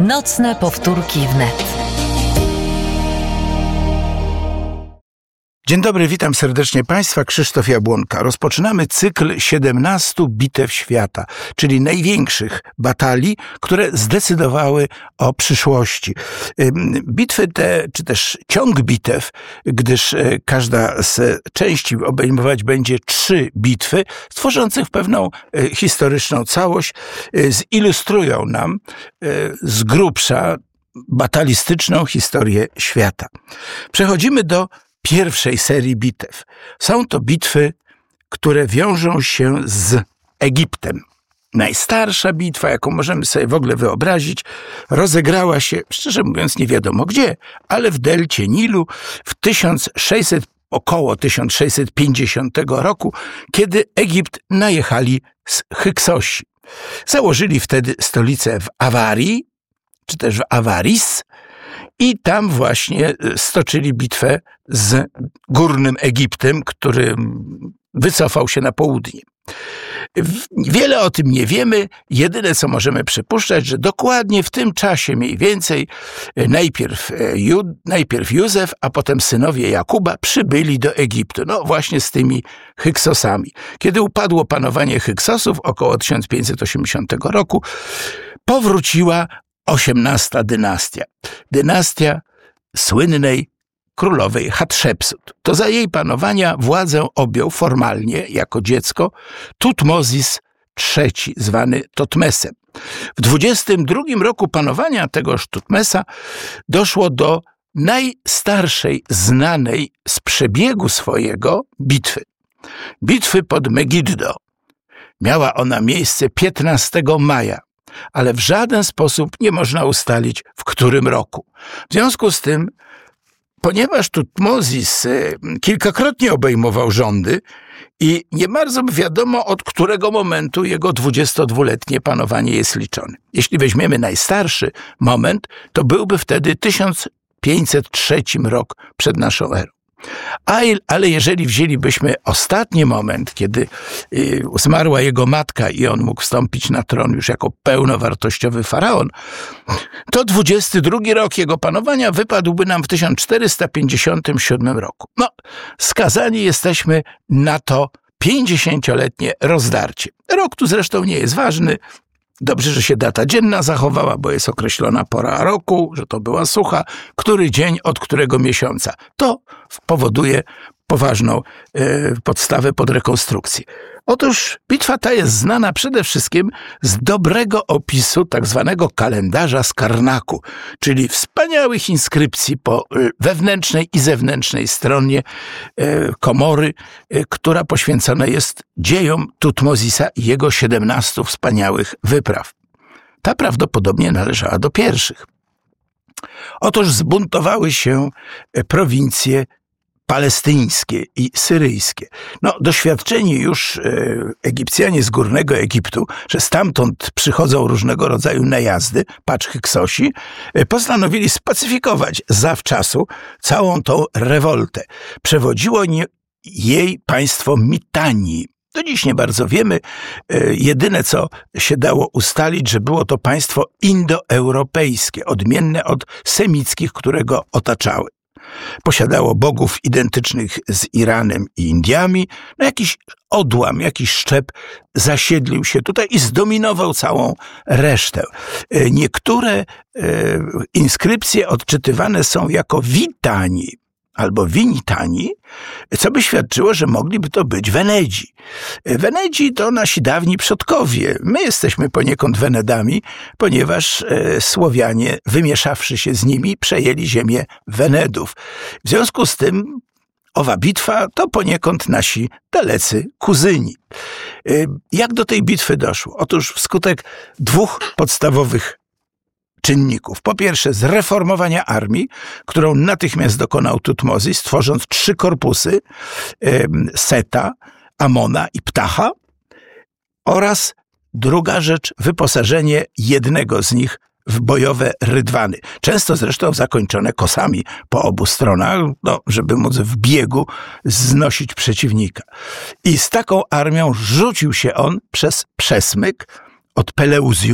Nocne powtórki wnet. Dzień dobry, witam serdecznie Państwa, Krzysztof Jabłonka. Rozpoczynamy cykl 17 bitew świata, czyli największych batalii, które zdecydowały o przyszłości. Bitwy te, czy też ciąg bitew, gdyż każda z części obejmować będzie 3 bitwy, tworzących pewną historyczną całość, zilustrują nam z grubsza batalistyczną historię świata. Przechodzimy do pierwszej serii bitew. Są to bitwy, które wiążą się z Egiptem. Najstarsza bitwa, jaką możemy sobie w ogóle wyobrazić, rozegrała się, szczerze mówiąc, nie wiadomo gdzie, ale w delcie Nilu w około 1650 roku, kiedy Egipt najechali z Hyksosi. Założyli wtedy stolicę w Awarii, czy też w Awaris, i tam właśnie stoczyli bitwę z Górnym Egiptem, który wycofał się na południe. Wiele o tym nie wiemy. Jedyne, co możemy przypuszczać, że dokładnie w tym czasie mniej więcej najpierw Józef, a potem synowie Jakuba przybyli do Egiptu. No właśnie z tymi Hyksosami. Kiedy upadło panowanie Hyksosów około 1580 roku, powróciła XVIII dynastia. Dynastia słynnej królowej Hatszepsut. To za jej panowania władzę objął formalnie, jako dziecko, Tutmozis III, zwany Totmesem. W 22 roku panowania tegoż Tutmesa doszło do najstarszej znanej z przebiegu swojego bitwy. Bitwy pod Megiddo. Miała ona miejsce 15 maja. Ale w żaden sposób nie można ustalić, w którym roku. W związku z tym, ponieważ Tutmozis kilkakrotnie obejmował rządy i nie bardzo wiadomo, od którego momentu jego 22-letnie panowanie jest liczone. Jeśli weźmiemy najstarszy moment, to byłby wtedy 1503 rok przed naszą erą. Ale jeżeli wzięlibyśmy ostatni moment, kiedy zmarła jego matka i on mógł wstąpić na tron już jako pełnowartościowy faraon, to 22 rok jego panowania wypadłby nam w 1457 roku. No, skazani jesteśmy na to 50-letnie rozdarcie. Rok tu zresztą nie jest ważny. Dobrze, że się data dzienna zachowała, bo jest określona pora roku, że to była sucha, który dzień od którego miesiąca. To powoduje poważną podstawę pod rekonstrukcję. Otóż bitwa ta jest znana przede wszystkim z dobrego opisu tak zwanego kalendarza z Karnaku, czyli wspaniałych inskrypcji po wewnętrznej i zewnętrznej stronie komory, która poświęcona jest dziejom Tutmozisa i jego 17 wspaniałych wypraw. Ta prawdopodobnie należała do pierwszych. Otóż zbuntowały się prowincje palestyńskie i syryjskie. No, doświadczeni już Egipcjanie z Górnego Egiptu, że stamtąd przychodzą różnego rodzaju najazdy, patrz Hyksosi, postanowili spacyfikować zawczasu całą tą rewoltę. Przewodziło jej państwo Mitani. Do dziś nie bardzo wiemy. Jedyne, co się dało ustalić, że było to państwo indoeuropejskie, odmienne od semickich, które go otaczały. Posiadało bogów identycznych z Iranem i Indiami. No jakiś odłam, jakiś szczep zasiedlił się tutaj i zdominował całą resztę. Niektóre inskrypcje odczytywane są jako Witani albo Winitani, co by świadczyło, że mogliby to być Wenedzi. Wenedzi to nasi dawni przodkowie. My jesteśmy poniekąd Wenedami, ponieważ Słowianie, wymieszawszy się z nimi, przejęli ziemię Wenedów. W związku z tym owa bitwa to poniekąd nasi dalecy kuzyni. Jak do tej bitwy doszło? Otóż wskutek 2 podstawowych czynników. Po pierwsze, zreformowania armii, którą natychmiast dokonał Tutmozis, tworząc 3 korpusy Seta, Amona i Ptacha, oraz druga rzecz, wyposażenie jednego z nich w bojowe rydwany. Często zresztą zakończone kosami po obu stronach, żeby móc w biegu znosić przeciwnika. I z taką armią rzucił się on przez przesmyk od Peleuzjum,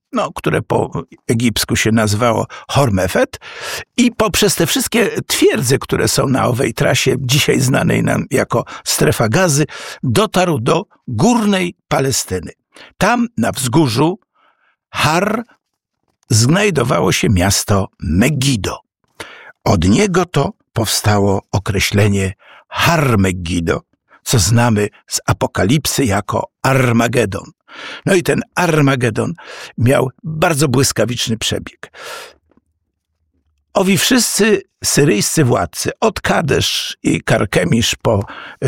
które po egipsku się nazywało Hormefet, i poprzez te wszystkie twierdze, które są na owej trasie, dzisiaj znanej nam jako Strefa Gazy, dotarł do górnej Palestyny. Tam na wzgórzu Har znajdowało się miasto Megiddo. Od niego to powstało określenie Har Megiddo, co znamy z Apokalipsy jako Armagedon. No i ten Armagedon miał bardzo błyskawiczny przebieg. Owi wszyscy syryjscy władcy, od Kadesz i Karkemisz po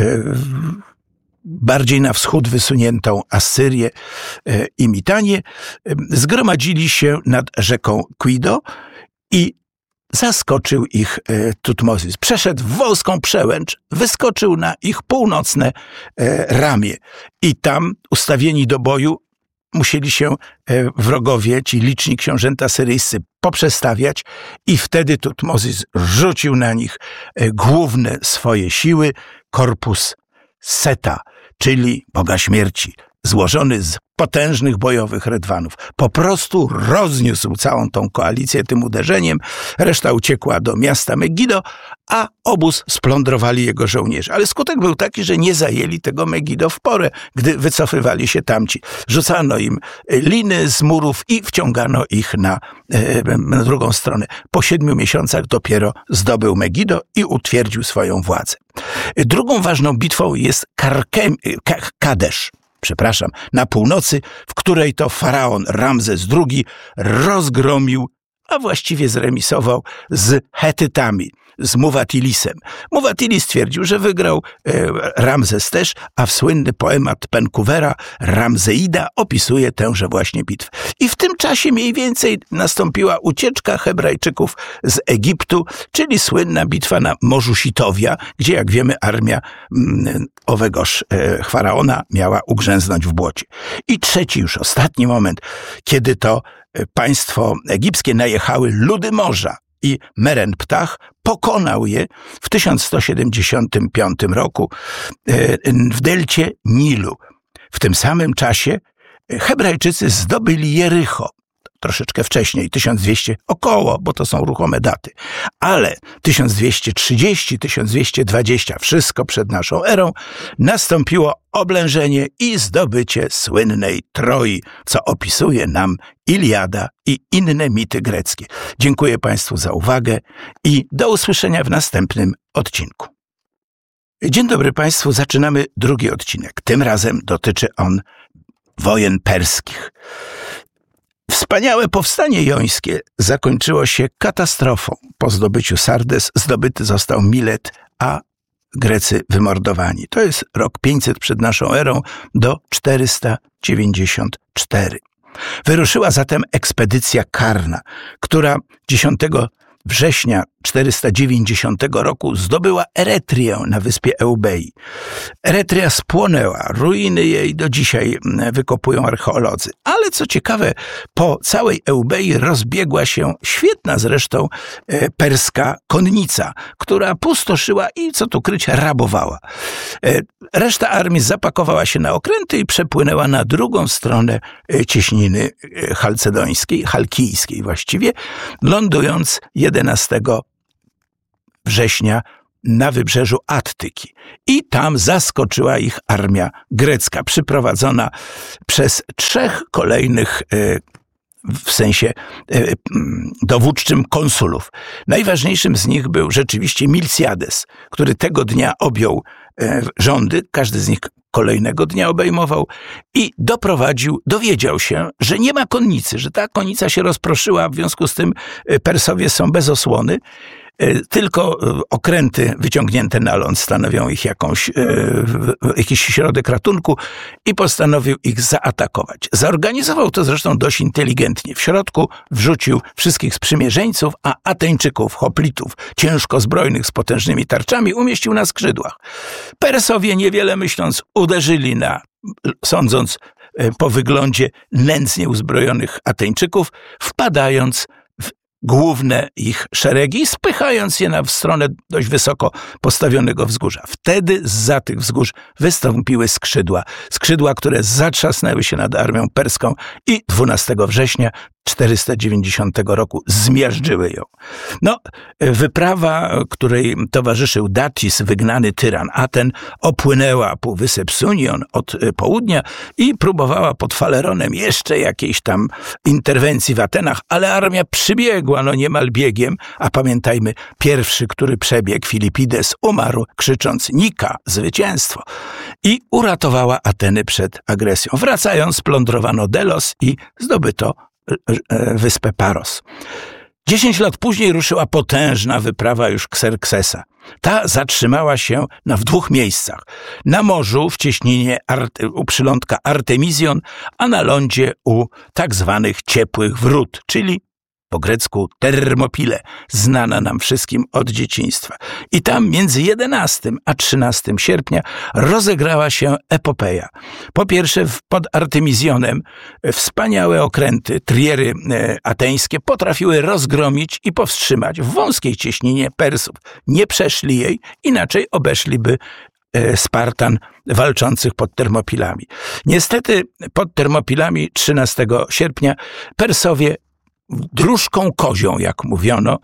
bardziej na wschód wysuniętą Asyrię i Mitanię, zgromadzili się nad rzeką Kwido i zaskoczył ich Tutmozis. Przeszedł w wąską przełęcz, wyskoczył na ich północne ramię i tam, ustawieni do boju, musieli się wrogowie, ci liczni książęta syryjscy, poprzestawiać i wtedy Tutmozis rzucił na nich główne swoje siły, korpus Seta, czyli Boga Śmierci, złożony z potężnych bojowych redwanów. Po prostu rozniósł całą tą koalicję tym uderzeniem. Reszta uciekła do miasta Megiddo, a obóz splądrowali jego żołnierze. Ale skutek był taki, że nie zajęli tego Megiddo w porę, gdy wycofywali się tamci. Rzucano im liny z murów i wciągano ich na drugą stronę. Po 7 miesiącach dopiero zdobył Megiddo i utwierdził swoją władzę. Drugą ważną bitwą jest Kadesz, na północy, w której to faraon Ramzes II rozgromił, a właściwie zremisował z Hetytami, z Muwatilisem. Muwatilis stwierdził, że wygrał, Ramzes też, a w słynny poemat Penkuwera Ramzeida opisuje tęże właśnie bitwę. I w tym czasie mniej więcej nastąpiła ucieczka Hebrajczyków z Egiptu, czyli słynna bitwa na Morzu Sitowia, gdzie, jak wiemy, armia owegoż faraona miała ugrzęznąć w błocie. I trzeci, już ostatni moment, kiedy to państwo egipskie najechały ludy morza i Meren-Ptah pokonał je w 1175 roku w delcie Nilu. W tym samym czasie Hebrajczycy zdobyli Jericho. Troszeczkę wcześniej, 1200 około, bo to są ruchome daty. Ale 1230, 1220, wszystko przed naszą erą, nastąpiło oblężenie i zdobycie słynnej Troi, co opisuje nam Iliada i inne mity greckie. Dziękuję Państwu za uwagę i do usłyszenia w następnym odcinku. Dzień dobry Państwu, zaczynamy drugi odcinek. Tym razem dotyczy on wojen perskich. Wspaniałe powstanie jońskie zakończyło się katastrofą. Po zdobyciu Sardes zdobyty został Milet, a Grecy wymordowani. To jest rok 500 przed naszą erą do 494. Wyruszyła zatem ekspedycja karna, która 10 września 490 roku zdobyła Eretrię na wyspie Eubei. Eretria spłonęła, ruiny jej do dzisiaj wykopują archeolodzy. Ale co ciekawe, po całej Eubei rozbiegła się świetna zresztą perska konnica, która pustoszyła i, co tu kryć, rabowała. Reszta armii zapakowała się na okręty i przepłynęła na drugą stronę cieśniny chalcedońskiej, chalkijskiej właściwie, lądując 11 września na wybrzeżu Attyki. I tam zaskoczyła ich armia grecka, przyprowadzona przez 3 kolejnych, w sensie dowódczym, konsulów. Najważniejszym z nich był rzeczywiście Miltiades, który tego dnia objął rządy, każdy z nich kolejnego dnia obejmował i dowiedział się, że nie ma konnicy, że ta konnica się rozproszyła, w związku z tym Persowie są bez osłony, tylko okręty wyciągnięte na ląd stanowią ich jakiś środek ratunku i postanowił ich zaatakować. Zorganizował to zresztą dość inteligentnie. W środku wrzucił wszystkich sprzymierzeńców, a Ateńczyków, hoplitów, ciężko zbrojnych z potężnymi tarczami umieścił na skrzydłach. Persowie, niewiele myśląc, uderzyli sądząc po wyglądzie, nędznie uzbrojonych Ateńczyków, wpadając w główne ich szeregi, spychając je w stronę dość wysoko postawionego wzgórza. Wtedy zza tych wzgórz wystąpiły skrzydła, które zatrzasnęły się nad armią perską i 12 września 490 roku zmiażdżyły ją. Wyprawa, której towarzyszył Datis, wygnany tyran Aten, opłynęła półwysep Sunion od południa i próbowała pod Faleronem jeszcze jakiejś tam interwencji w Atenach, ale armia przybiegła niemal biegiem, a pamiętajmy, pierwszy, który przebiegł, Filipides, umarł krzycząc Nika, zwycięstwo, i uratowała Ateny przed agresją. Wracając, splądrowano Delos i zdobyto wyspę Paros. 10 lat później ruszyła potężna wyprawa już Xerxesa. Ta zatrzymała się w 2 miejscach. Na morzu w cieśninie u przylądka Artemision, a na lądzie u tak zwanych ciepłych wrót, czyli po grecku Termopile, znana nam wszystkim od dzieciństwa. I tam między 11 a 13 sierpnia rozegrała się epopeja. Po pierwsze, pod Artemizjonem wspaniałe okręty, triery ateńskie potrafiły rozgromić i powstrzymać w wąskiej cieśninie Persów. Nie przeszli jej, inaczej obeszliby Spartan walczących pod Termopilami. Niestety pod Termopilami 13 sierpnia Persowie dróżką kozią, jak mówiono,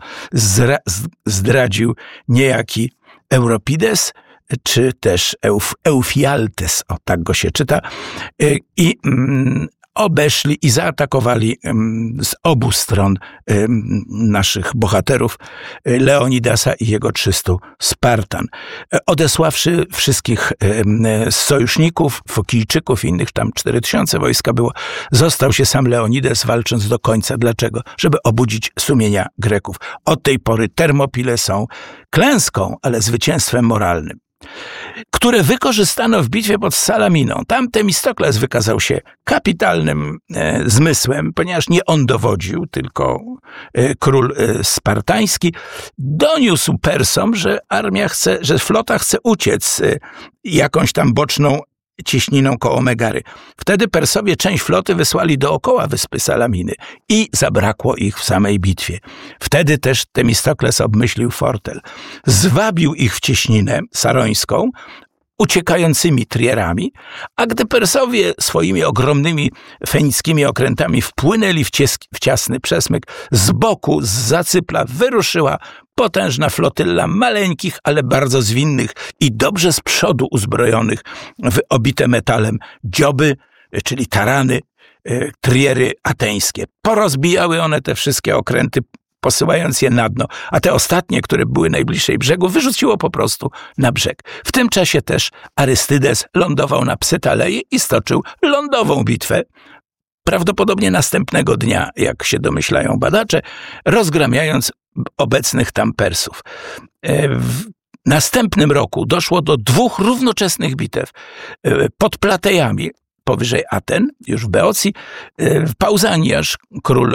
zdradził niejaki Euripides, czy też Eufialtes, tak go się czyta, i obeszli i zaatakowali z obu stron naszych bohaterów Leonidasa i jego 300 Spartan. Odesławszy wszystkich sojuszników, Fokijczyków i innych, tam 4000 wojska było, został się sam Leonides, walcząc do końca. Dlaczego? Żeby obudzić sumienia Greków. Od tej pory Termopile są klęską, ale zwycięstwem moralnym, które wykorzystano w bitwie pod Salaminą. Tam Temistokles wykazał się kapitalnym zmysłem, ponieważ nie on dowodził, tylko król spartański. Doniósł Persom, że że flota chce uciec jakąś tam boczną cieśniną koło Megary. Wtedy Persowie część floty wysłali dookoła wyspy Salaminy i zabrakło ich w samej bitwie. Wtedy też Temistokles obmyślił fortel. Zwabił ich w cieśninę sarońską, uciekającymi trierami, a gdy Persowie swoimi ogromnymi fenickimi okrętami wpłynęli w ciasny przesmyk, z boku, zza Cypla wyruszyła potężna flotylla maleńkich, ale bardzo zwinnych i dobrze z przodu uzbrojonych w obite metalem dzioby, czyli tarany, triery ateńskie. Porozbijały one te wszystkie okręty, posyłając je na dno, a te ostatnie, które były najbliżej brzegu, wyrzuciło po prostu na brzeg. W tym czasie też Arystydes lądował na Psytaleje i stoczył lądową bitwę, prawdopodobnie następnego dnia, jak się domyślają badacze, rozgramiając obecnych tam Persów. W następnym roku doszło do 2 równoczesnych bitew pod Platejami, powyżej Aten, już w Beocji. Pausaniasz, król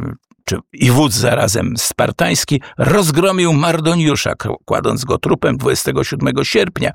i wódz zarazem spartański, rozgromił Mardoniusza, kładąc go trupem 27 sierpnia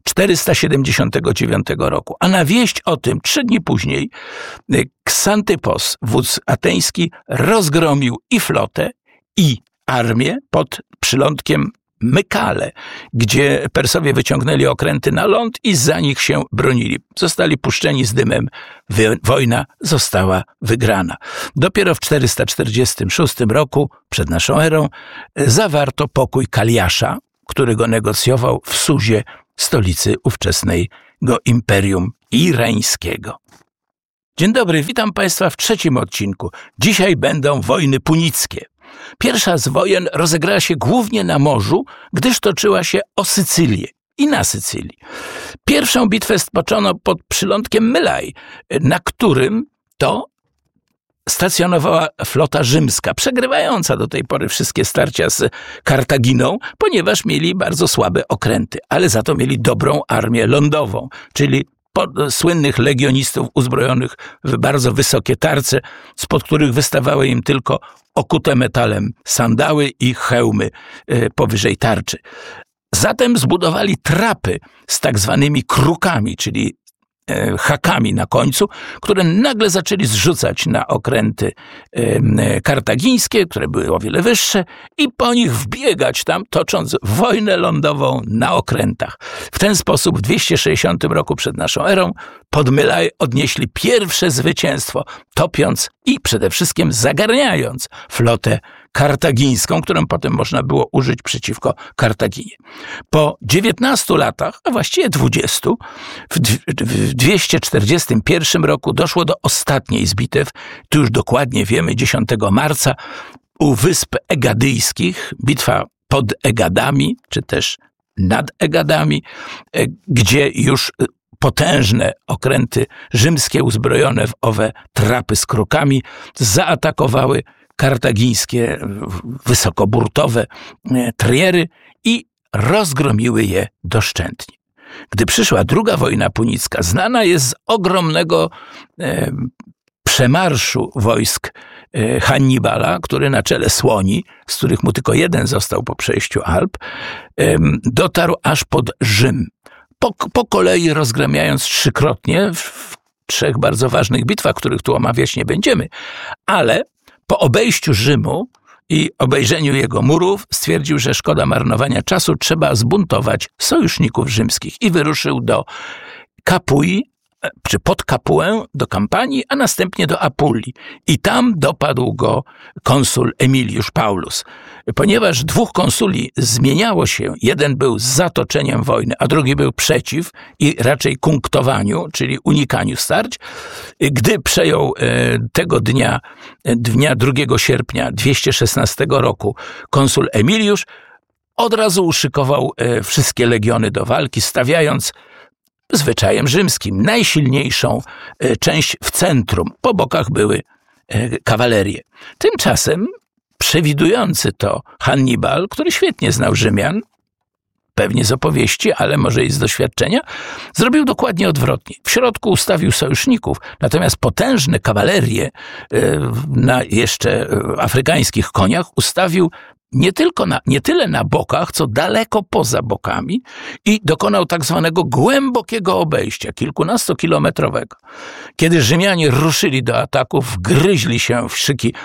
479 roku. A na wieść o tym 3 dni później Ksantypos, wódz ateński, rozgromił i flotę, i armię pod przylądkiem Mykale, gdzie Persowie wyciągnęli okręty na ląd i za nich się bronili. Zostali puszczeni z dymem. Wojna została wygrana. Dopiero w 446 roku, przed naszą erą, zawarto pokój Kaliasza, który go negocjował w Suzie, stolicy ówczesnego Imperium Irańskiego. Dzień dobry, witam Państwa w 3. odcinku. Dzisiaj będą wojny punickie. Pierwsza z wojen rozegrała się głównie na morzu, gdyż toczyła się o Sycylię i na Sycylii. Pierwszą bitwę stoczono pod przylądkiem Mylai, na którym to stacjonowała flota rzymska, przegrywająca do tej pory wszystkie starcia z Kartaginą, ponieważ mieli bardzo słabe okręty, ale za to mieli dobrą armię lądową, czyli słynnych legionistów uzbrojonych w bardzo wysokie tarce, spod których wystawały im tylko okute metalem sandały i hełmy powyżej tarczy. Zatem zbudowali trapy z tak zwanymi krukami, czyli hakami na końcu, które nagle zaczęli zrzucać na okręty kartagińskie, które były o wiele wyższe i po nich wbiegać tam, tocząc wojnę lądową na okrętach. W ten sposób w 260 roku przed naszą erą Podmylaje odnieśli pierwsze zwycięstwo, topiąc i przede wszystkim zagarniając flotę kartagińską, którą potem można było użyć przeciwko Kartaginie. Po 19 latach, a właściwie 20, w 241 roku doszło do ostatniej z bitew, tu już dokładnie wiemy, 10 marca u Wysp Egadyjskich, bitwa pod Egadami, czy też nad Egadami, gdzie już potężne okręty rzymskie uzbrojone w owe trapy z krukami zaatakowały kartagińskie wysokoburtowe triery i rozgromiły je doszczętnie. Gdy przyszła druga wojna punicka, znana jest z ogromnego przemarszu wojsk Hannibala, który na czele słoni, z których mu tylko jeden został po przejściu Alp, dotarł aż pod Rzym. Po kolei rozgramiając trzykrotnie w 3 bardzo ważnych bitwach, których tu omawiać nie będziemy, ale po obejściu Rzymu i obejrzeniu jego murów stwierdził, że szkoda marnowania czasu, trzeba zbuntować sojuszników rzymskich i wyruszył do Kapui, czy pod Kapuę, do Kampanii, a następnie do Apulii. I tam dopadł go konsul Emiliusz Paulus. Ponieważ 2 konsuli zmieniało się, jeden był z zatoczeniem wojny, a drugi był przeciw i raczej kunktowaniu, czyli unikaniu starć, gdy przejął tego dnia 2 sierpnia 216 roku konsul Emiliusz, od razu uszykował wszystkie legiony do walki, stawiając zwyczajem rzymskim najsilniejszą część w centrum. Po bokach były kawalerie. Tymczasem przewidujący to Hannibal, który świetnie znał Rzymian, pewnie z opowieści, ale może i z doświadczenia, zrobił dokładnie odwrotnie. W środku ustawił sojuszników, natomiast potężne kawalerie na jeszcze afrykańskich koniach ustawił nie tyle na bokach, co daleko poza bokami i dokonał tak zwanego głębokiego obejścia, kilkunastokilometrowego. Kiedy Rzymianie ruszyli do ataku, wgryźli się w szyki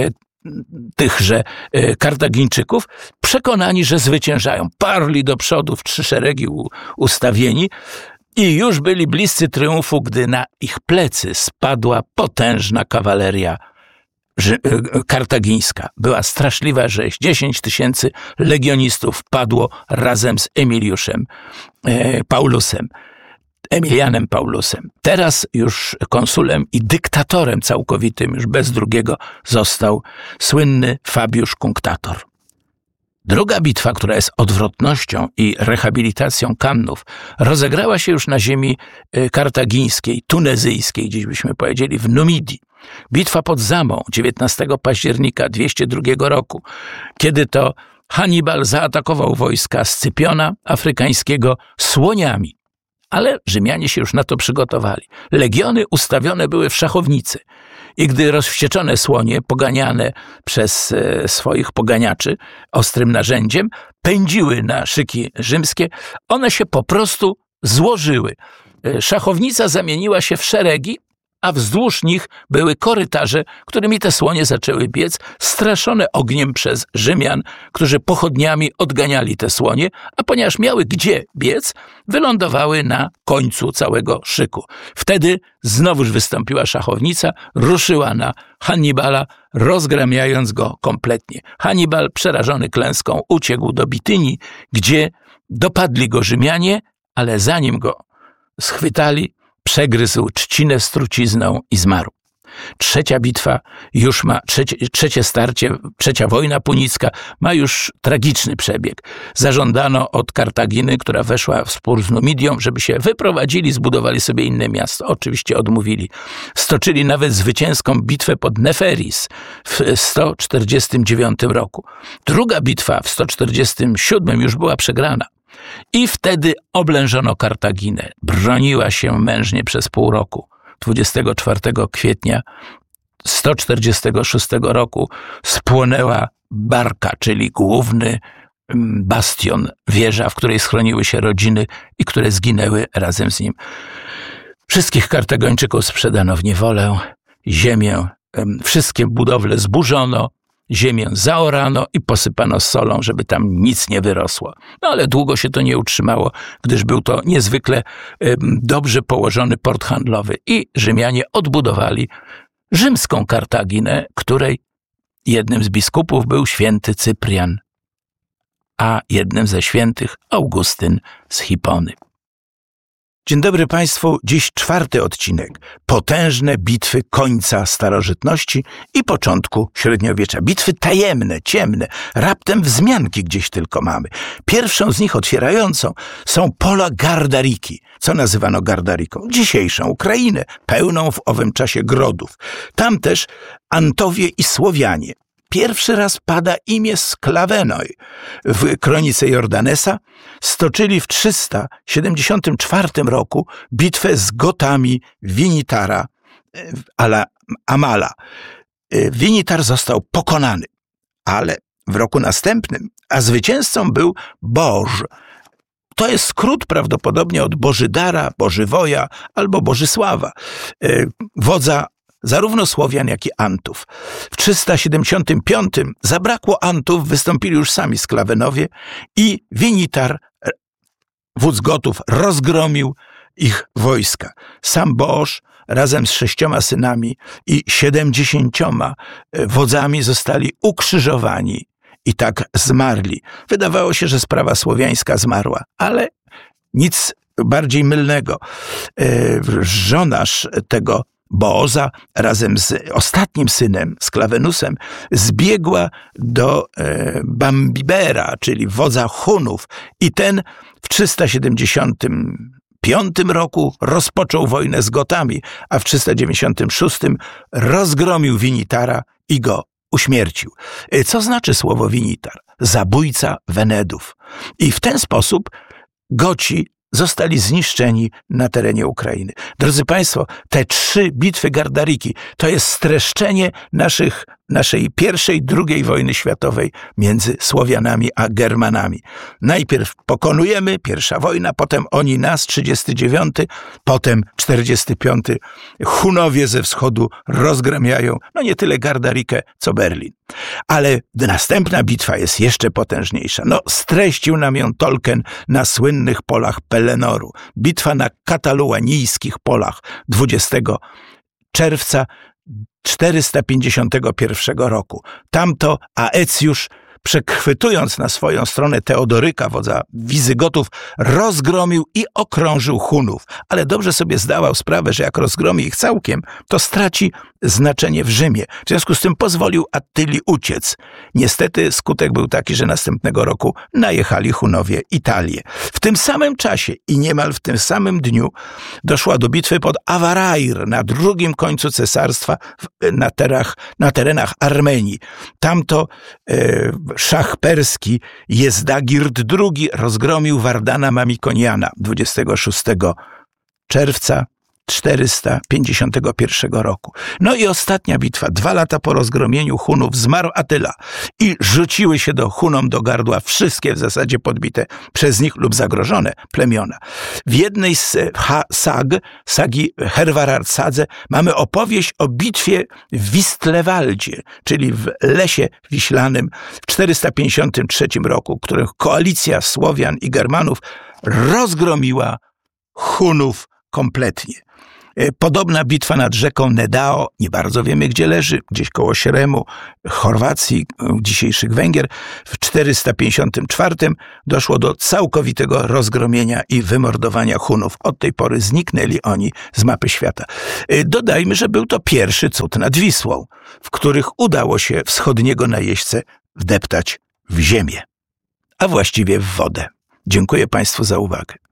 tychże Kartagińczyków, przekonani, że zwyciężają. Parli do przodu w 3 szeregi ustawieni i już byli bliscy triumfu, gdy na ich plecy spadła potężna kawaleria kartagińska. Była straszliwa rzeź. 10 000 legionistów padło razem z Emilianem Paulusem. Teraz już konsulem i dyktatorem całkowitym, już bez drugiego, został słynny Fabiusz Kunktator. Druga bitwa, która jest odwrotnością i rehabilitacją Kannów, rozegrała się już na ziemi kartagińskiej, tunezyjskiej, dziś byśmy powiedzieli w Numidii. Bitwa pod Zamą 19 października 202 roku, kiedy to Hannibal zaatakował wojska Scypiona afrykańskiego słoniami. Ale Rzymianie się już na to przygotowali. Legiony ustawione były w szachownicy i gdy rozwścieczone słonie, poganiane przez swoich poganiaczy ostrym narzędziem, pędziły na szyki rzymskie, one się po prostu złożyły. Szachownica zamieniła się w szeregi, a wzdłuż nich były korytarze, którymi te słonie zaczęły biec, straszone ogniem przez Rzymian, którzy pochodniami odganiali te słonie, a ponieważ miały gdzie biec, wylądowały na końcu całego szyku. Wtedy znowuż wystąpiła szachownica, ruszyła na Hannibala, rozgramiając go kompletnie. Hannibal, przerażony klęską, uciekł do Bitynii, gdzie dopadli go Rzymianie, ale zanim go schwytali, przegryzł trzcinę z trucizną i zmarł. Trzecia bitwa już ma, trzecie starcie, trzecia wojna punicka ma już tragiczny przebieg. Zażądano od Kartaginy, która weszła w spór z Numidią, żeby się wyprowadzili, zbudowali sobie inne miasto. Oczywiście odmówili. Stoczyli nawet zwycięską bitwę pod Neferis w 149 roku. Druga bitwa w 147 już była przegrana. I wtedy oblężono Kartaginę. Broniła się mężnie przez pół roku. 24 kwietnia 146 roku spłonęła Barka, czyli główny bastion, wieża, w której schroniły się rodziny i które zginęły razem z nim. Wszystkich Kartagończyków sprzedano w niewolę, ziemię, wszystkie budowle zburzono, ziemię zaorano i posypano solą, żeby tam nic nie wyrosło. No ale długo się to nie utrzymało, gdyż był to niezwykle dobrze położony port handlowy i Rzymianie odbudowali rzymską Kartaginę, której jednym z biskupów był święty Cyprian, a jednym ze świętych Augustyn z Hipony. Dzień dobry Państwu, dziś 4. odcinek. Potężne bitwy końca starożytności i początku średniowiecza. Bitwy tajemne, ciemne, raptem wzmianki gdzieś tylko mamy. Pierwszą z nich otwierającą są pola Gardariki. Co nazywano Gardariką? Dzisiejszą Ukrainę, pełną w owym czasie grodów. Tam też Antowie i Słowianie. Pierwszy raz pada imię Sklawenoi. W kronice Jordanesa stoczyli w 374 roku bitwę z Gotami Winitara Amala. Winitar został pokonany, ale w roku następnym, a zwycięzcą był Boż. To jest skrót prawdopodobnie od Bożydara, Bożywoja albo Bożysława, wodza zarówno Słowian, jak i Antów. W 375 zabrakło Antów, wystąpili już sami Sklawenowie i Winitar, wódz Gotów, rozgromił ich wojska. Sam Boż razem z 6 synami i 70 wodzami zostali ukrzyżowani i tak zmarli. Wydawało się, że sprawa słowiańska zmarła, ale nic bardziej mylnego. Żonaż tego Booza razem z ostatnim synem, Sklawenusem, zbiegła do Bambibera, czyli wodza Hunów, i ten w 375 roku rozpoczął wojnę z Gotami, a w 396 rozgromił Winitara i go uśmiercił. Co znaczy słowo Winitar? Zabójca Wenedów. I w ten sposób Goci zostali zniszczeni na terenie Ukrainy. Drodzy Państwo, te 3 bitwy Gardariki to jest streszczenie naszej pierwszej, II wojny światowej między Słowianami a Germanami. Najpierw pokonujemy, pierwsza wojna, potem oni nas, 39, potem 45. Hunowie ze wschodu rozgramiają, no nie tyle Gardarikę, co Berlin. Ale następna bitwa jest jeszcze potężniejsza. No, streścił nam ją Tolkien na słynnych polach Pelenoru. Bitwa na kataluanijskich polach 20 czerwca 451 roku. Tamto Aecjusz, przechwytując na swoją stronę Teodoryka, wodza Wizygotów, rozgromił i okrążył Hunów. Ale dobrze sobie zdawał sprawę, że jak rozgromi ich całkiem, to straci znaczenie w Rzymie. W związku z tym pozwolił Attili uciec. Niestety skutek był taki, że następnego roku najechali Hunowie Italię. W tym samym czasie i niemal w tym samym dniu doszła do bitwy pod Awarair na drugim końcu cesarstwa na terenach Armenii. Tamto szach perski Jezdagirt II rozgromił Wardana Mamikoniana 26 czerwca 451 roku. No i ostatnia bitwa. 2 lata po rozgromieniu Hunów zmarł Atyla i rzuciły się Hunom do gardła wszystkie w zasadzie podbite przez nich lub zagrożone plemiona. W jednej z sagi Hervarardsadze mamy opowieść o bitwie w Wistlewaldzie, czyli w Lesie Wiślanym w 453 roku, których koalicja Słowian i Germanów rozgromiła Hunów kompletnie. Podobna bitwa nad rzeką Nedao, nie bardzo wiemy gdzie leży, gdzieś koło Śremu, Chorwacji, dzisiejszych Węgier. W 454 doszło do całkowitego rozgromienia i wymordowania Hunów. Od tej pory zniknęli oni z mapy świata. Dodajmy, że był to pierwszy cud nad Wisłą, w których udało się wschodniego najeźdźcę wdeptać w ziemię, a właściwie w wodę. Dziękuję Państwu za uwagę.